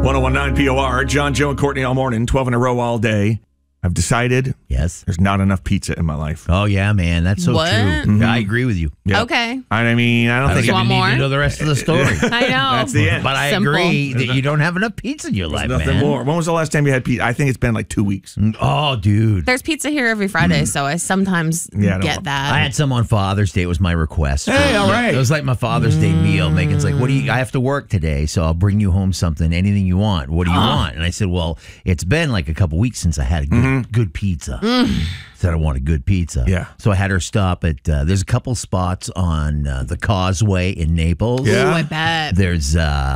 1019 POR, John, Joe, and Courtney all morning, 12 in a row all day. I've decided there's not enough pizza in my life. Oh, yeah, man. That's so true. Mm-hmm. I agree with you. Yep. Okay. I mean, I don't think want need more? to know the rest of the story. I know. That's the end. But I Simple. agree that you don't have enough pizza in your life, Nothing man. more. When was the last time you had pizza? I think it's been like 2 weeks. Oh, dude. There's pizza here every Friday, so I sometimes get that. I had some on Father's Day. It was my request. Hey, all right. It was like my Father's Day meal. Megan's like, I have to work today, so I'll bring you home something, anything you want. What do you want? And I said, well, it's been like a couple weeks since I had a good pizza. Said I want a good pizza. Yeah. So I had her stop at, there's a couple spots on the Causeway in Naples. Yeah. Oh, I bet. There's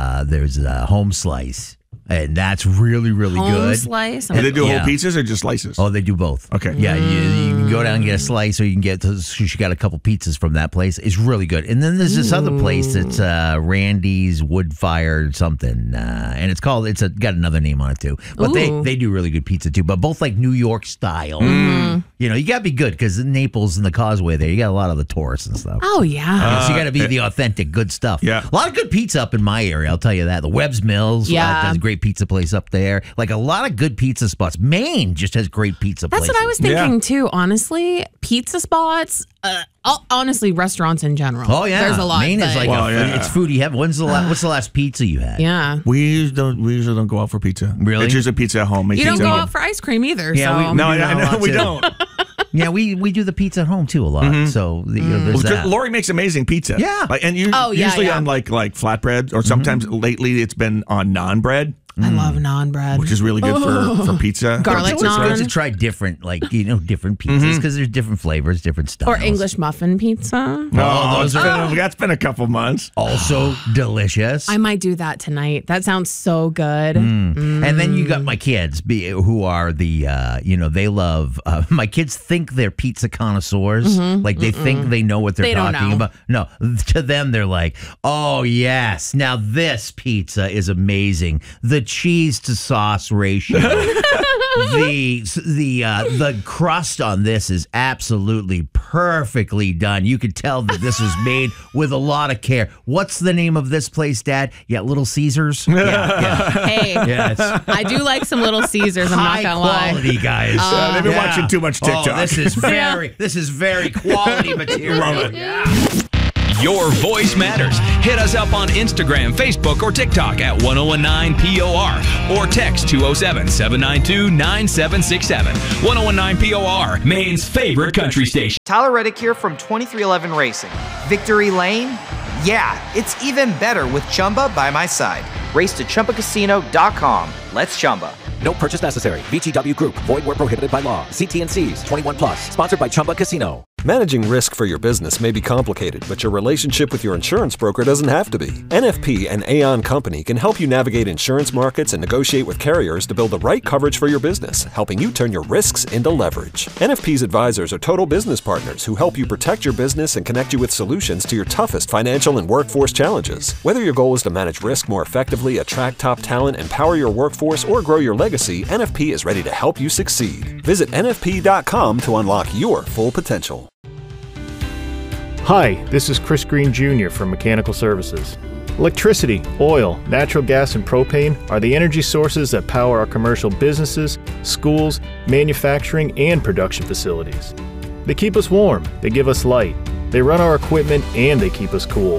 Home Slice. And that's really, really Home good. slice. Do they do Yeah. whole pizzas or just slices? Oh, they do both. Okay. Yeah, you can go down and get a slice, or you can get. She got a couple pizzas from that place. It's really good. And then there's this other place that's Randy's Wood Fire something, and it's got another name on it too. But they do really good pizza too. But both like New York style. You know, you got to be good because in Naples and the Causeway there, you got a lot of the tourists and stuff. Oh, yeah. So you got to be the authentic good stuff. Yeah. A lot of good pizza up in my area, I'll tell you that. The Webb's Mills has a great pizza place up there. Like a lot of good pizza spots. Maine just has great pizza places. That's what I was thinking, too, honestly. Pizza spots, honestly, restaurants in general. Oh, yeah. There's a lot. Maine is like it's foodie heaven. What's the last pizza you had? Yeah. We usually don't go out for pizza. Really? It's usually pizza at home. You don't go out for ice cream either. Yeah, so. No, I know we don't. Yeah, we do the pizza at home too a lot. So there's that. Lori makes amazing pizza. Yeah. And usually on like flatbread, or sometimes lately it's been on naan bread. I love naan bread. Which is really good for pizza. Garlic It's naan. good to try different, different pizzas because there's different flavors, different styles. Or English muffin pizza. That's been a couple months. Also delicious. I might do that tonight. That sounds so good. And then you got my kids who are they love, my kids think they're pizza connoisseurs. Like they think they know what they're talking about. No, to them, they're like, oh, yes. Now this pizza is amazing. The cheese to sauce ratio. The crust on this is absolutely perfectly done. You could tell that this was made with a lot of care. What's the name of this place, Dad? Yeah, Little Caesars. Yeah. Hey, I do like some Little Caesars. I'm not gonna lie. High quality, guys. They've been watching too much TikTok. Oh, this is very quality material. Love it. Yeah. Your voice matters. Hit us up on Instagram, Facebook, or TikTok at 1019 POR or text 207-792-9767. 1019 POR, Maine's favorite country station. Tyler Reddick here from 2311 Racing. Victory Lane? Yeah, it's even better with Chumba by my side. Race to ChumbaCasino.com. Let's Chumba. No purchase necessary. VGW Group. Void where prohibited by law. See T&Cs. 21 plus. Sponsored by Chumba Casino. Managing risk for your business may be complicated, but your relationship with your insurance broker doesn't have to be. NFP and Aon Company can help you navigate insurance markets and negotiate with carriers to build the right coverage for your business, helping you turn your risks into leverage. NFP's advisors are total business partners who help you protect your business and connect you with solutions to your toughest financial and workforce challenges. Whether your goal is to manage risk more effectively, attract top talent, empower your workforce, or grow your legacy, NFP is ready to help you succeed. Visit NFP.com to unlock your full potential. Hi, this is Chris Green Jr. from Mechanical Services. Electricity, oil, natural gas, and propane are the energy sources that power our commercial businesses, schools, manufacturing, and production facilities. They keep us warm, they give us light, they run our equipment, and they keep us cool.